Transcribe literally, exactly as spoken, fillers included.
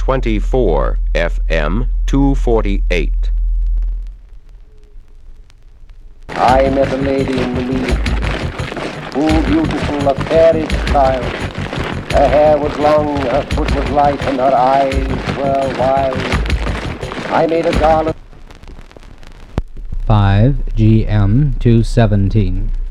twenty-four F M two forty-eight. I met a lady in the mead, full beautiful, a fairish child. Her hair was long, her foot was light, and her eyes were wild. I made a garland. five G M two seventeen.